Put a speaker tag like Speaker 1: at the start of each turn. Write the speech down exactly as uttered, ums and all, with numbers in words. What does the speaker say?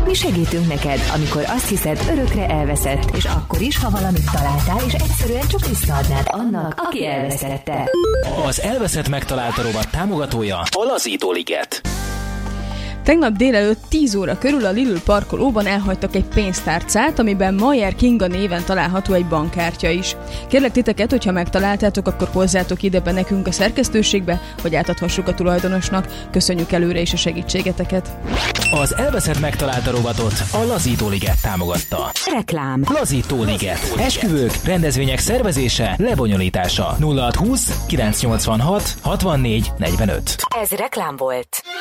Speaker 1: Mi segítünk neked, amikor azt hiszed, örökre elveszett, és akkor is, ha valamit találtál, és egyszerűen csak visszaadnád annak, aki elvesztette.
Speaker 2: Az Elveszett megtalálta rovat támogatója a Lazítóliget.
Speaker 3: Tegnap délelőtt tíz óra körül a Lidl parkolóban elhagytak egy pénztárcát, amiben Mayer Kinga néven található egy bankkártya is. Kérlek titeket, hogyha megtaláltátok, akkor hozzátok ide be nekünk a szerkesztőségbe, hogy átadhassuk a tulajdonosnak. Köszönjük előre is a segítségeteket.
Speaker 2: Az Elveszett megtalálta rovatot a Lazítóliget támogatta.
Speaker 1: Reklám.
Speaker 2: Lazítóliget. Esküvők, rendezvények szervezése, lebonyolítása. nulla hat húsz kilencszáznyolcvanhat hatvannégy negyvenöt.
Speaker 1: Ez reklám volt.